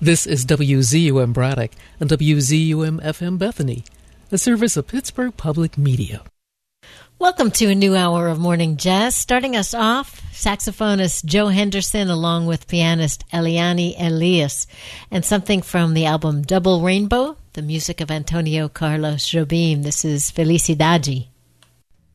This is WZUM Braddock and WZUM-FM Bethany, a service of Pittsburgh Public Media. Welcome to a new hour of Morning Jazz. Starting us off, saxophonist Joe Henderson along with pianist Eliane Elias, and something from the album Double Rainbow, the music of Antonio Carlos Jobim. This is Felicidade.